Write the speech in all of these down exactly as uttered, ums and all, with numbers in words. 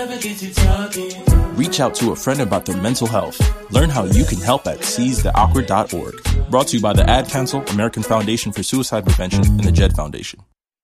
Reach out to a friend about their mental health. Learn how you can help at seize the awkward dot org. Brought to you by the Ad Council, American Foundation for Suicide Prevention, and the Jed Foundation.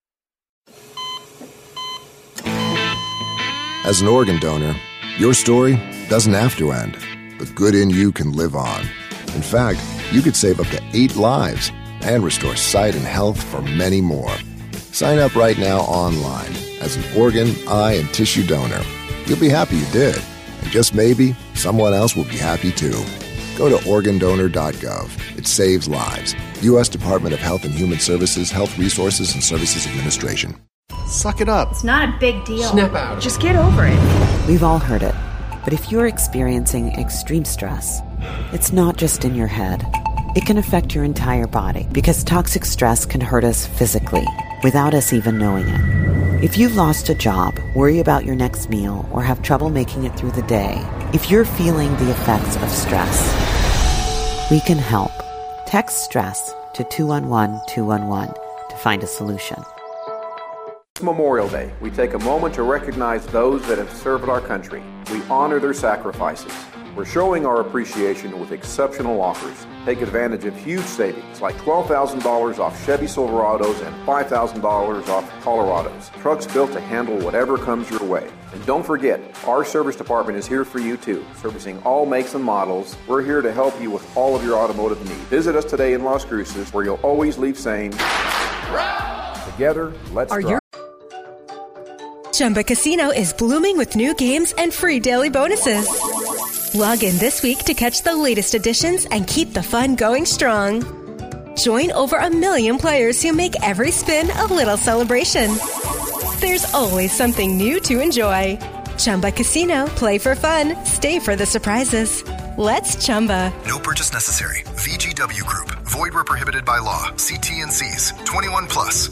As an organ donor, your story doesn't have to end. The good in you can live on. In fact, you could save up to eight lives and restore sight and health for many more. Sign up right now online as an organ, eye, and tissue donor. You'll be happy you did. And just maybe, someone else will be happy too. Go to organ donor dot gov. It saves lives. U S Department of Health and Human Services, Health Resources and Services Administration. Suck it up. It's not a big deal. Snap out. Just get over it. We've all heard it. But if you're experiencing extreme stress, it's not just in your head. It can affect your entire body because toxic stress can hurt us physically without us even knowing it. If you've lost a job, worry about your next meal, or have trouble making it through the day, if you're feeling the effects of stress, we can help. Text STRESS to two one one two one one to find a solution. Memorial Day, we take a moment to recognize those that have served our country. We honor their sacrifices. We're showing our appreciation with exceptional offers. Take advantage of huge savings like twelve thousand dollars off Chevy Silverados and five thousand dollars off Colorados. Trucks built to handle whatever comes your way. And don't forget, our service department is here for you too, servicing all makes and models. We're here to help you with all of your automotive needs. Visit us today in Las Cruces, where you'll always leave saying, together, let's Are drive. Your- Chumba Casino is blooming with new games and free daily bonuses. Log in this week to catch the latest additions and keep the fun going strong. Join over a million players who make every spin a little celebration. There's always something new to enjoy. Chumba Casino. Play for fun. Stay for the surprises. Let's Chumba. No purchase necessary. V G W Group. Void where prohibited by law. See T N Cs. twenty-one plus.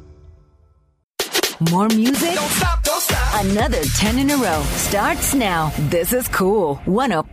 More music? Don't stop, don't stop. Another ten in a row starts now. This is cool. one oh